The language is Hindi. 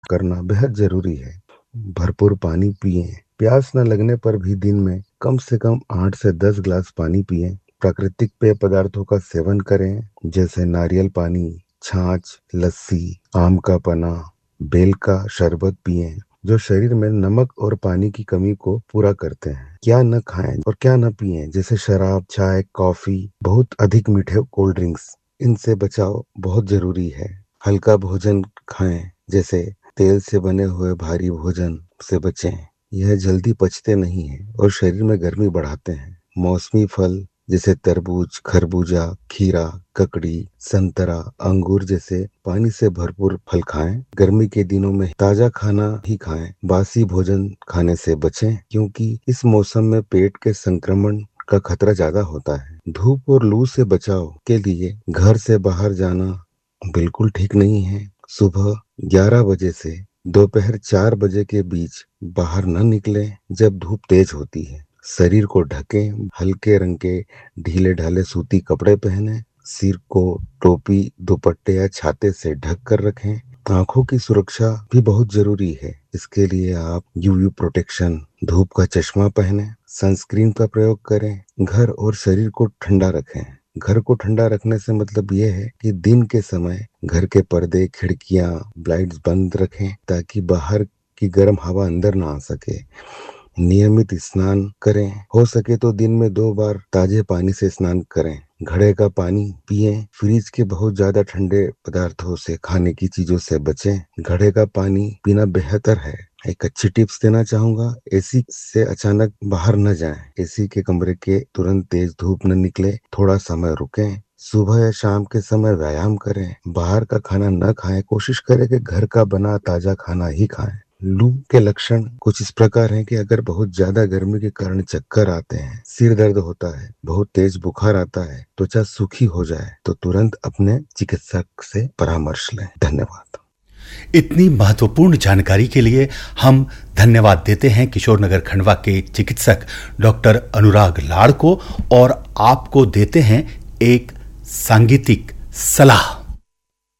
करना बेहद जरूरी है। भरपूर पानी पिएं। प्यास न लगने पर भी दिन में कम से कम 8 से 10 ग्लास पानी पिएं। प्राकृतिक पेय पदार्थों का सेवन करें, जैसे नारियल पानी, छाछ, लस्सी, आम का पन्ना, बेल का शरबत पिएं, जो शरीर में नमक और पानी की कमी को पूरा करते हैं। क्या न खाएं और क्या न पिएं, जैसे शराब, चाय, कॉफी, बहुत अधिक मीठे कोल्ड ड्रिंक्स, इनसे बचाव बहुत जरूरी है। हल्का भोजन खाएं, जैसे तेल से बने हुए भारी भोजन से बचें। यह जल्दी पचते नहीं हैं और शरीर में गर्मी बढ़ाते हैं। मौसमी फल जैसे तरबूज, खरबूजा, खीरा, ककड़ी, संतरा, अंगूर जैसे पानी से भरपूर फल खाएं। गर्मी के दिनों में ताजा खाना ही खाएं। बासी भोजन खाने से बचें, क्योंकि इस मौसम में पेट के संक्रमण का खतरा ज्यादा होता है। धूप और लू से बचाव के लिए घर से बाहर जाना बिल्कुल ठीक नहीं है। सुबह 11 बजे से दोपहर 4 बजे के बीच बाहर न निकलें, जब धूप तेज होती है। शरीर को ढकें, हल्के रंग के ढीले ढाले सूती कपड़े पहने। सिर को टोपी, दुपट्टे या छाते से ढक कर रखें। आंखों की सुरक्षा भी बहुत जरूरी है। इसके लिए आप यूवी प्रोटेक्शन, धूप का चश्मा पहने, सनस्क्रीन का प्रयोग करें। घर और शरीर को ठंडा रखें। घर को ठंडा रखने से मतलब यह है कि दिन के समय घर के पर्दे, खिड़कियां, लाइट्स बंद रखें, ताकि बाहर की गर्म हवा अंदर ना आ सके। नियमित स्नान करें। हो सके तो दिन में 2 बार ताजे पानी से स्नान करें। घड़े का पानी पिएं। फ्रिज के बहुत ज्यादा ठंडे पदार्थों से, खाने की चीजों से बचें। घड़े का पानी पीना बेहतर है। एक अच्छी टिप्स देना चाहूंगा, एसी से अचानक बाहर न जाएं। एसी के कमरे के तुरंत तेज धूप न निकले, थोड़ा समय रुकें। सुबह या शाम के समय व्यायाम करें। बाहर का खाना न खाएं। कोशिश करें कि घर का बना ताजा खाना ही खाएं। लू के लक्षण कुछ इस प्रकार हैं कि अगर बहुत ज्यादा गर्मी के कारण चक्कर आते हैं, सिर दर्द होता है, बहुत तेज बुखार आता है, त्वचा सूखी हो जाए, तो तुरंत अपने चिकित्सक से परामर्श लें। धन्यवाद। इतनी महत्वपूर्ण जानकारी के लिए हम धन्यवाद देते हैं किशोरनगर खंडवा के चिकित्सक डॉक्टर अनुराग लाड़ को, और आपको देते हैं एक सांगीतिक सलाह।